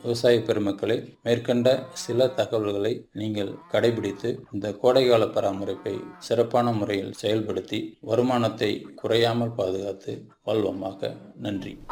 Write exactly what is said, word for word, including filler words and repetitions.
விவசாய பெருமக்களே, மேற்கண்ட சில தகவல்களை நீங்கள் கடைபிடித்து இந்த கோடைகால பராமரிப்பை சிறப்பான முறையில் செயல்படுத்தி வருமானத்தை குறையாமல் பாதுகாத்து வாழ்வோமாக. நன்றி.